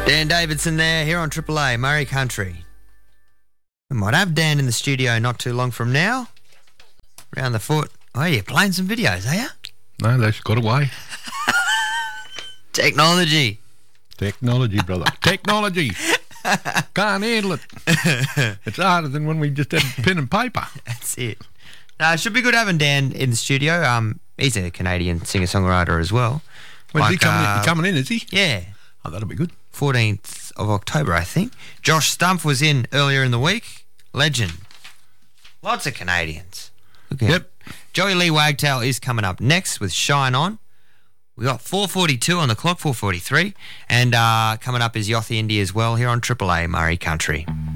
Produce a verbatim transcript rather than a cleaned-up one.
Dan Davidson there, here on Triple A, Murray Country. We might have Dan in the studio not too long from now. Round the foot. Oh, you're playing some videos, are you? No, they've got away. Technology. Technology, brother. Technology. Can't handle it. It's harder than when we just had pen and paper. That's it. No, it should be good having Dan in the studio. Um, he's a Canadian singer-songwriter as well. When's like, he coming uh, in? Coming in, is he? Yeah. Oh, that'll be good. fourteenth of October, I think. Josh Stumpf was in earlier in the week. Legend. Lots of Canadians. Look at Yep. him. Joey Lee Wagtail is coming up next with Shine On. We got four forty-two on the clock, four forty-three. And uh, coming up is Yothi Indy as well here on Triple A Murray Country.